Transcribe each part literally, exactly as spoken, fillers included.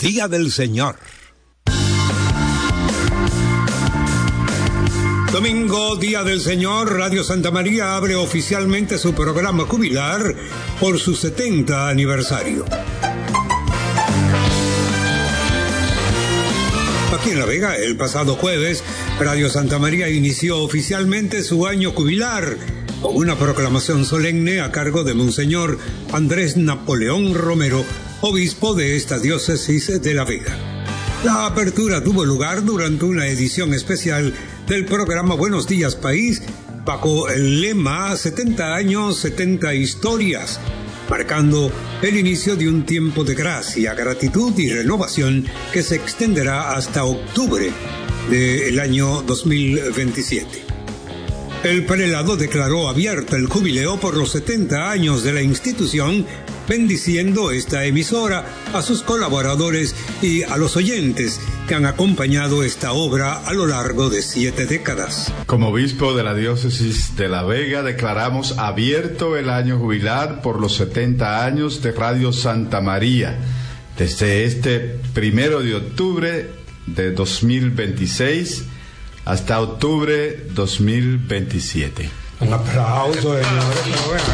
Día del Señor. Domingo, Día del Señor, Radio Santa María abre oficialmente su programa jubilar por su setenta aniversario. Aquí en La Vega, el pasado jueves, Radio Santa María inició oficialmente su año jubilar con una proclamación solemne a cargo de Monseñor Andrés Napoleón Romero, obispo de esta diócesis de La Vega. La apertura tuvo lugar durante una edición especial del programa Buenos Días País, bajo el lema setenta años, setenta historias, marcando el inicio de un tiempo de gracia, gratitud y renovación que se extenderá hasta octubre del año dos mil veintisiete. El prelado declaró abierto el jubileo por los setenta años de la institución, bendiciendo esta emisora, a sus colaboradores y a los oyentes que han acompañado esta obra a lo largo de siete décadas. Como obispo de la diócesis de La Vega, declaramos abierto el año jubilar por los setenta años de Radio Santa María, desde este primero de octubre de dos mil veintiséis hasta octubre dos mil veintisiete. Un aplauso, señores.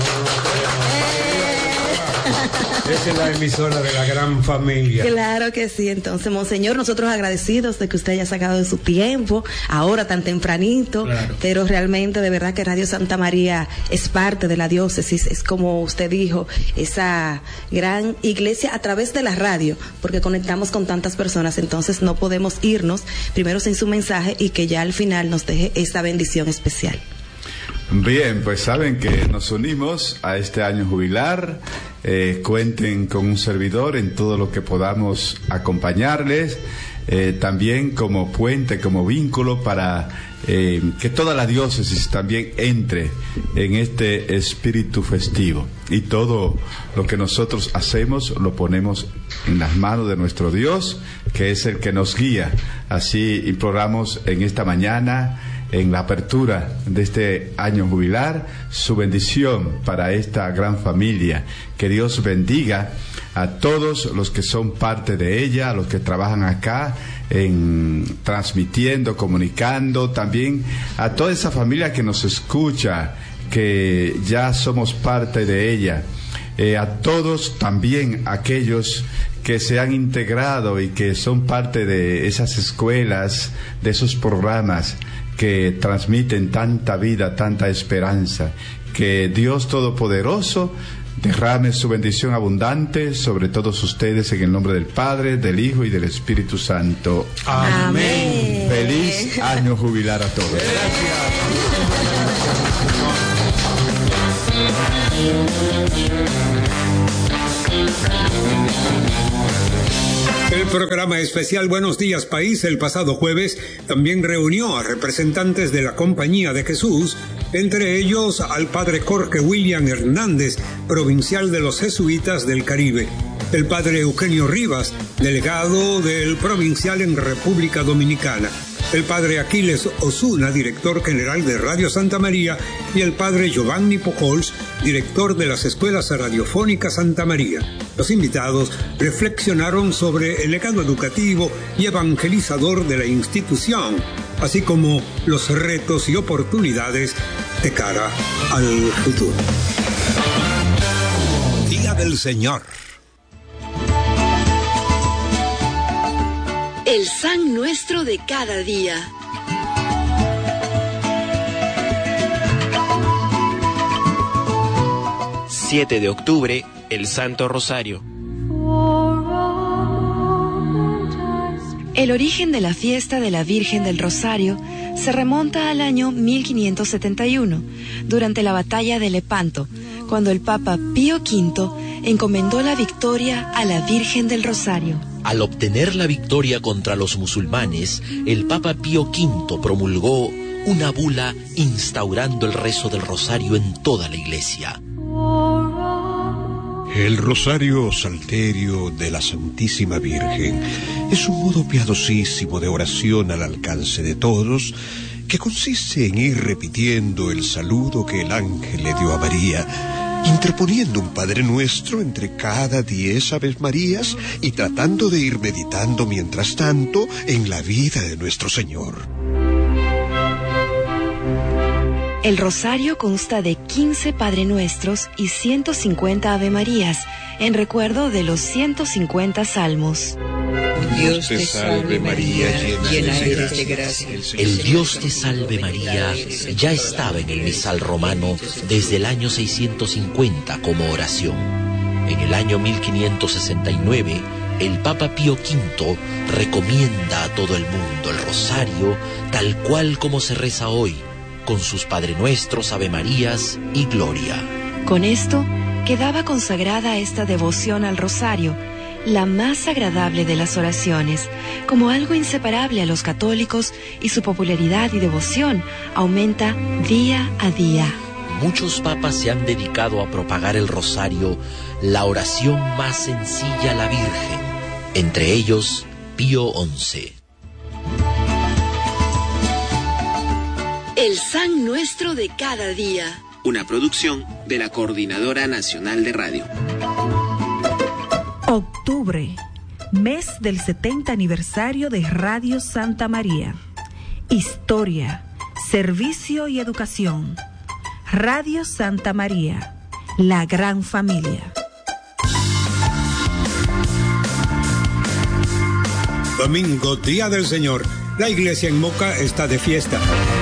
Esa es la emisora de la gran familia. Claro que sí. Entonces, Monseñor, nosotros agradecidos de que usted haya sacado de su tiempo, ahora tan tempranito, claro. Pero realmente, de verdad que Radio Santa María es parte de la diócesis, es como usted dijo, esa gran iglesia a través de la radio, porque conectamos con tantas personas, entonces no podemos irnos primero sin su mensaje y que ya al final nos deje esa bendición especial. Bien, pues saben que nos unimos a este año jubilar. Eh, cuenten con un servidor en todo lo que podamos acompañarles, eh, también como puente, como vínculo para eh, que toda la diócesis también entre en este espíritu festivo. Y todo lo que nosotros hacemos lo ponemos en las manos de nuestro Dios, que es el que nos guía. Así imploramos en esta mañana, en la apertura de este año jubilar, su bendición para esta gran familia. Que Dios bendiga a todos los que son parte de ella, a los que trabajan acá, en transmitiendo, comunicando, también a toda esa familia que nos escucha, que ya somos parte de ella. Eh, a todos también aquellos que se han integrado y que son parte de esas escuelas, de esos programas que transmiten tanta vida, tanta esperanza. Que Dios Todopoderoso derrame su bendición abundante sobre todos ustedes en el nombre del Padre, del Hijo y del Espíritu Santo. Amén. Feliz año jubilar a todos. El programa especial Buenos Días País el pasado jueves también reunió a representantes de la Compañía de Jesús, entre ellos al padre Jorge William Hernández, provincial de los jesuitas del Caribe, el padre Eugenio Rivas, delegado del provincial en República Dominicana, el padre Aquiles Osuna, director general de Radio Santa María, y el padre Giovanni Pujols, director de las Escuelas Radiofónicas Santa María. Los invitados reflexionaron sobre el legado educativo y evangelizador de la institución, así como los retos y oportunidades de cara al futuro. Día del Señor. El San Nuestro de cada día. siete de octubre, el Santo Rosario. El origen de la fiesta de la Virgen del Rosario se remonta al año mil quinientos setenta y uno, durante la batalla de Lepanto, cuando el Papa Pío quinto encomendó la victoria a la Virgen del Rosario. Al obtener la victoria contra los musulmanes, el Papa Pío quinto promulgó una bula instaurando el rezo del rosario en toda la iglesia. El rosario salterio de la Santísima Virgen es un modo piadosísimo de oración al alcance de todos, que consiste en ir repitiendo el saludo que el ángel le dio a María interponiendo un Padre Nuestro entre cada diez Aves Marías y tratando de ir meditando mientras tanto en la vida de nuestro Señor. El rosario consta de quince Padre Nuestros y ciento cincuenta Ave Marías, en recuerdo de los ciento cincuenta salmos. Dios te salve María, llena eres de gracia. El Dios te salve María ya estaba en el misal romano desde el año seiscientos cincuenta como oración. En el año mil quinientos sesenta y nueve, el Papa Pío quinto recomienda a todo el mundo el rosario tal cual como se reza hoy, con sus Padre Nuestros, Ave Marías y Gloria. Con esto quedaba consagrada esta devoción al rosario, la más agradable de las oraciones, como algo inseparable a los católicos, y su popularidad y devoción aumenta día a día. Muchos papas se han dedicado a propagar el rosario, la oración más sencilla a la Virgen, entre ellos Pío once. El San Nuestro de cada día. Una producción de la Coordinadora Nacional de Radio. Octubre, mes del setenta aniversario de Radio Santa María. Historia, servicio y educación. Radio Santa María, la gran familia. Domingo, Día del Señor. La iglesia en Moca está de fiesta.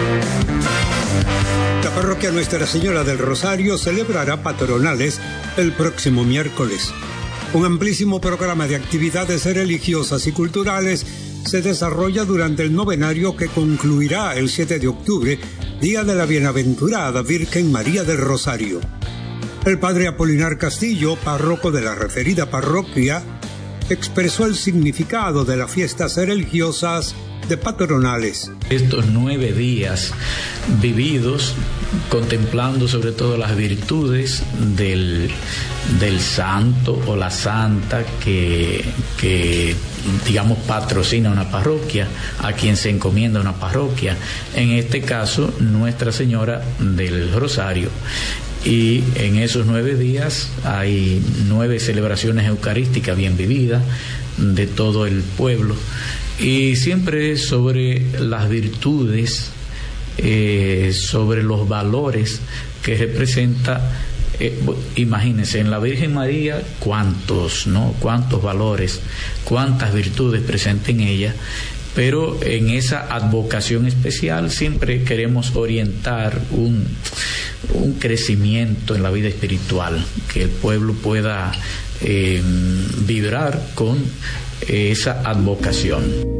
La parroquia Nuestra Señora del Rosario celebrará patronales el próximo miércoles. Un amplísimo programa de actividades religiosas y culturales se desarrolla durante el novenario que concluirá el siete de octubre, Día de la Bienaventurada Virgen María del Rosario. El padre Apolinar Castillo, párroco de la referida parroquia, expresó el significado de las fiestas religiosas de patronales. Estos nueve días vividos contemplando sobre todo las virtudes del, del santo o la santa que, que digamos patrocina una parroquia, a quien se encomienda una parroquia, en este caso Nuestra Señora del Rosario. Y en esos nueve días hay nueve celebraciones eucarísticas bien vividas de todo el pueblo, y siempre sobre las virtudes, eh, sobre los valores que representa. Eh, imagínense, en la Virgen María cuántos, ¿no? Cuántos valores, cuántas virtudes presenta en ella, pero en esa advocación especial siempre queremos orientar un, un crecimiento en la vida espiritual, que el pueblo pueda eh, vibrar con esa advocación.